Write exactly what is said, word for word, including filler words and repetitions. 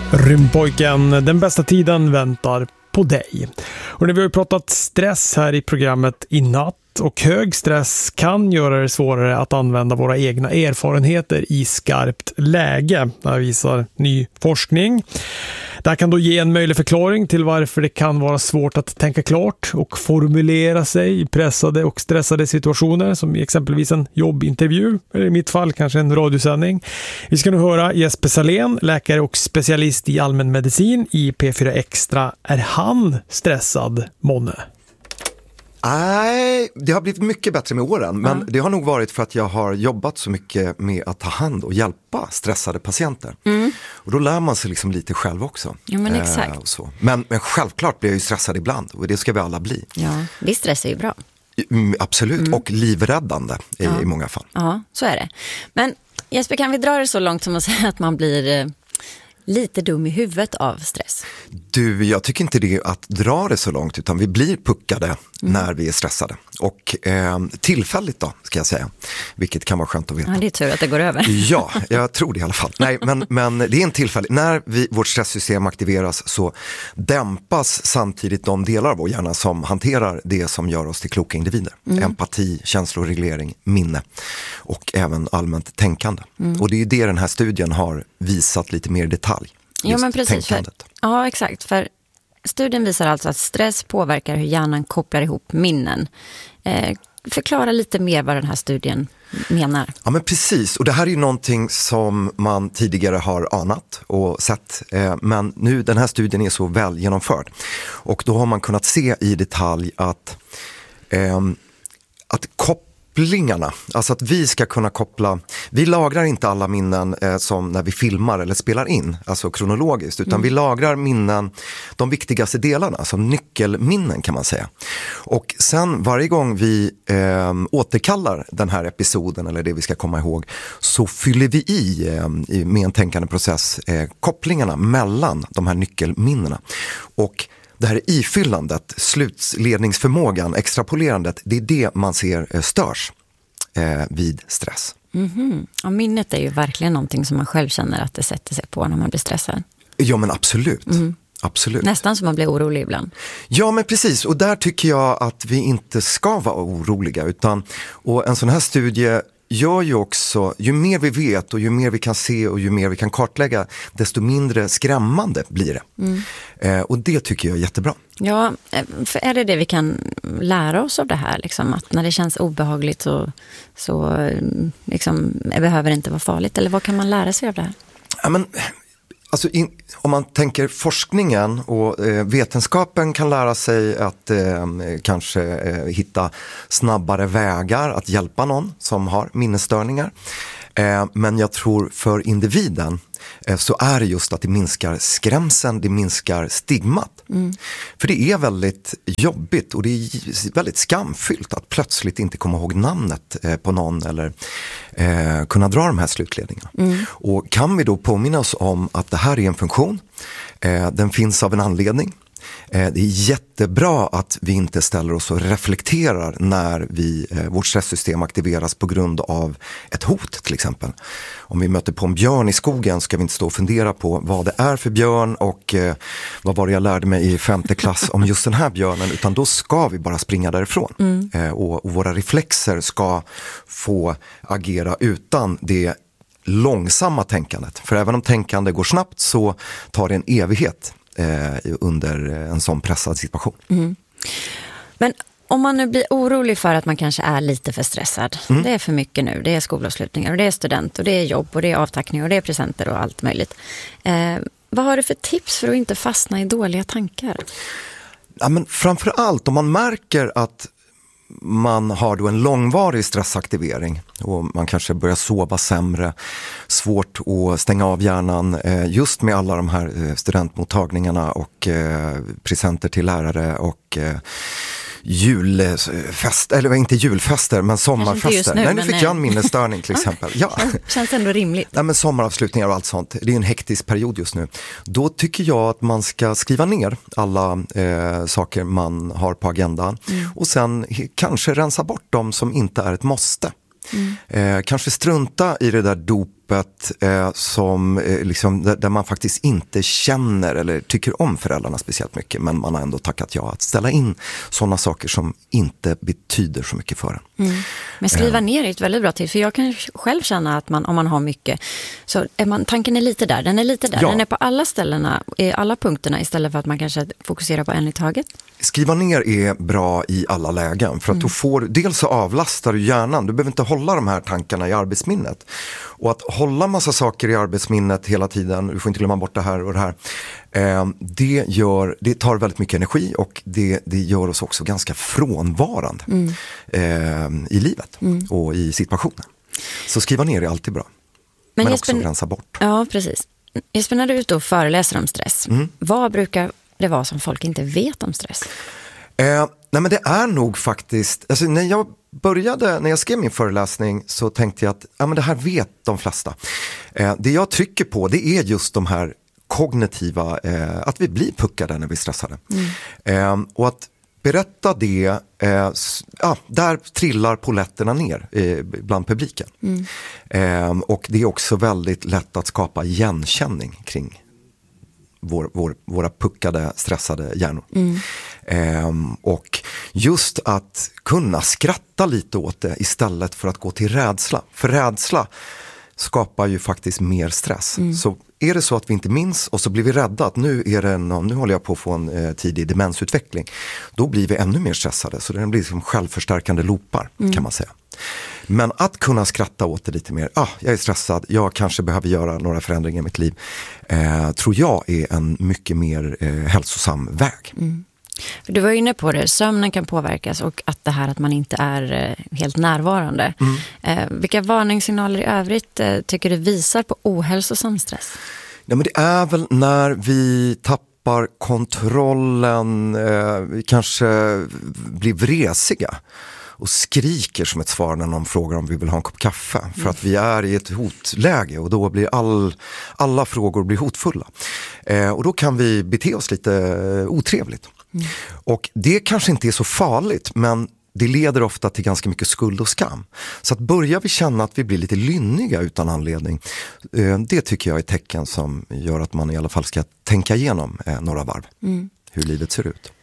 Rymdpojken, den bästa tiden väntar på dig. Och när vi har pratat stress här i programmet i natt, och hög stress kan göra det svårare att använda våra egna erfarenheter i skarpt läge. Det här visar ny forskning. Det här kan då ge en möjlig förklaring till varför det kan vara svårt att tänka klart och formulera sig i pressade och stressade situationer, som i exempelvis en jobbintervju, eller i mitt fall kanske en radiosändning. Vi ska nu höra Jesper Salén, läkare och specialist i allmänmedicin i P fyra Extra. Är han stressad, månne? Nej, det har blivit mycket bättre med åren, men mm. det har nog varit för att jag har jobbat så mycket med att ta hand och hjälpa stressade patienter. Mm. Och då lär man sig liksom lite själv också. Ja, men exakt. Eh, och så. Men, men självklart blir jag ju stressad ibland, och det ska vi alla bli. Ja, det stress är ju bra. Mm, absolut, mm. och livräddande i, ja. i många fall. Ja, så är det. Men Jesper, kan vi dra det så långt som att säga att man blir eh, lite dum i huvudet av stress? Du, jag tycker inte det är att dra det så långt, utan vi blir puckade mm. när vi är stressade. Och eh, tillfälligt då, ska jag säga. Vilket kan vara skönt att veta. Ja, det är tur att det går över. Ja, jag tror det i alla fall. Nej, men, men det är en tillfällig. När vi, vårt stresssystem aktiveras så dämpas samtidigt de delar av vår hjärna som hanterar det som gör oss till kloka individer. Mm. Empati, känsloreglering, minne och även allmänt tänkande. Mm. Och det är ju det den här studien har visat lite mer i detalj. Ja, men precis. För, ja, exakt. För studien visar alltså att stress påverkar hur hjärnan kopplar ihop minnen. Eh, förklara lite mer vad den här studien menar. Ja, men precis. Och det här är ju någonting som man tidigare har anat och sett. Eh, men nu, den här studien är så väl genomförd. Och då har man kunnat se i detalj att, eh, att koppla kopplingarna, alltså att vi ska kunna koppla, vi lagrar inte alla minnen eh, som när vi filmar eller spelar in, alltså kronologiskt, utan mm. vi lagrar minnen, de viktigaste delarna, som nyckelminnen kan man säga. Och sen varje gång vi eh, återkallar den här episoden eller det vi ska komma ihåg, så fyller vi i, eh, med en tänkande process eh, kopplingarna mellan de här nyckelminnena. Och det här ifyllandet, slutledningsförmågan, extrapolerandet, det är det man ser störs eh, vid stress. Mm-hmm. Ja, minnet är ju verkligen någonting som man själv känner att det sätter sig på när man blir stressad. Ja, men absolut. Mm. absolut. Nästan som man blir orolig ibland. Ja, men precis. Och där tycker jag att vi inte ska vara oroliga. Utan, och en sån här studie gör ju också, ju mer vi vet och ju mer vi kan se och ju mer vi kan kartlägga, desto mindre skrämmande blir det. Mm. Eh, och det tycker jag är jättebra. Ja, för är det det vi kan lära oss av det här? Liksom, att när det känns obehagligt så, så liksom, behöver det inte vara farligt. Eller vad kan man lära sig av det här? Ja, men... Alltså in, om man tänker forskningen och eh, vetenskapen kan lära sig att eh, kanske eh, hitta snabbare vägar att hjälpa någon som har minnesstörningar. Eh, men jag tror för individen eh, så är det just att det minskar skrämseln, det minskar stigmat. Mm. För det är väldigt jobbigt och det är väldigt skamfyllt att plötsligt inte komma ihåg namnet eh, på någon eller eh, kunna dra de här slutledningarna. Mm. Och kan vi då påminna oss om att det här är en funktion, eh, den finns av en anledning. Det är jättebra att vi inte ställer oss och reflekterar när vi, vårt stresssystem aktiveras på grund av ett hot till exempel. Om vi möter på en björn i skogen ska vi inte stå och fundera på vad det är för björn och eh, vad var det jag lärde mig i femte klass om just den här björnen, utan då ska vi bara springa därifrån. Mm. Eh, och, och våra reflexer ska få agera utan det långsamma tänkandet. För även om tänkande går snabbt så tar det en evighet under en sån pressad situation. Mm. Men om man nu blir orolig för att man kanske är lite för stressad, mm. det är för mycket nu, det är skolavslutningar och det är student och det är jobb och det är avtackning och det är presenter och allt möjligt. Eh, vad har du för tips för att inte fastna i dåliga tankar? Ja, men framförallt om man märker att man har då en långvarig stressaktivering och man kanske börjar sova sämre, svårt att stänga av hjärnan just med alla de här studentmottagningarna och presenter till lärare och julfest, eller inte julfester men sommarfester. Nu, Nej, nu fick men... jag en minnesstörning till exempel. Ja. Känns ändå rimligt. Nej, men sommaravslutningar och allt sånt, det är en hektisk period just nu. Då tycker jag att man ska skriva ner alla eh, saker man har på agendan mm. och sen kanske rensa bort dem som inte är ett måste. Mm. Eh, kanske strunta i det där dop ropet eh, som, eh, liksom, där, där man faktiskt inte känner eller tycker om föräldrarna speciellt mycket, men man har ändå tackat ja att ställa in sådana saker som inte betyder så mycket för en. Mm. Men skriva ner är ett väldigt bra tid, för jag kan själv känna att man, om man har mycket, så är man, tanken är lite där, den är lite där, ja. Den är på alla ställena, i alla punkterna, istället för att man kanske fokuserar på en i taget. Skriva ner är bra i alla lägen, för att mm. du får, dels så avlastar du hjärnan, du behöver inte hålla de här tankarna i arbetsminnet. Och att hålla massa saker i arbetsminnet hela tiden, du får inte glömma bort det här och det här, eh, det, gör, det tar väldigt mycket energi, och det, det gör oss också ganska frånvarande mm. eh, i livet mm. och i situationen. Så skriva ner är alltid bra, men, men Jesper, också rensa bort. Ja, precis. Jesper, när du är ute och föreläser om stress, mm. vad brukar det vara som folk inte vet om stress? Eh, nej men det är nog faktiskt, alltså när jag började, när jag skrev min föreläsning så tänkte jag att ja, men det här vet de flesta. Eh, det jag trycker på, det är just de här kognitiva, eh, att vi blir puckade när vi är stressade. Mm. Eh, och att berätta det, eh, ja, där trillar poletterna ner eh, bland publiken. Mm. Eh, och det är också väldigt lätt att skapa igenkänning kring Vår, vår, våra puckade, stressade hjärnor. Mm. Ehm, och just att kunna skratta lite åt det istället för att gå till rädsla. För rädsla skapar ju faktiskt mer stress. Mm. Så är det så att vi inte minns och så blir vi rädda att nu, är det någon, nu håller jag på att få en eh, tidig demensutveckling. Då blir vi ännu mer stressade. Så det blir som självförstärkande loopar mm. kan man säga. Men att kunna skratta åt det lite mer, ah, jag är stressad, jag kanske behöver göra några förändringar i mitt liv, eh, tror jag är en mycket mer eh, hälsosam väg. Mm. Du var inne på det, sömnen kan påverkas, och att det här att man inte är eh, helt närvarande. Mm. Eh, vilka varningssignaler i övrigt eh, tycker du visar på ohälsosam stress? Ja, men det är väl när vi tappar kontrollen, eh, vi kanske blir vresiga och skriker som ett svar när någon frågar om vi vill ha en kopp kaffe. Mm. För att vi är i ett hotläge, och då blir all, alla frågor blir hotfulla. Eh, och då kan vi bete oss lite otrevligt. Mm. Och det kanske inte är så farligt, men det leder ofta till ganska mycket skuld och skam. Så att börjar vi känna att vi blir lite lynniga utan anledning, eh, det tycker jag är tecken som gör att man i alla fall ska tänka igenom eh, några varv. Mm. Hur livet ser ut.